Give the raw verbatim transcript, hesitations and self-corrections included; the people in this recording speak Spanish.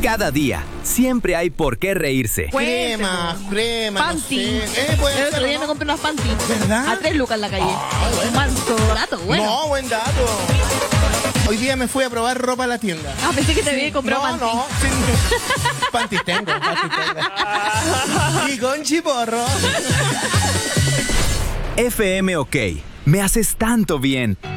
Cada día, siempre hay por qué reírse. Crema, crema, Panty. no sé. Eh, puede El otro ser, día ¿no? me compré unas panty. ¿Verdad? A tres lucas en la calle. Un manso dato, bueno. No, buen dato. Hoy día me fui a probar ropa a la tienda. Ah, pensé que te había comprado No, panty. no, sí, no. Panties tengo, panties tengo. Y con chiporro. F M OK. Me haces tanto bien.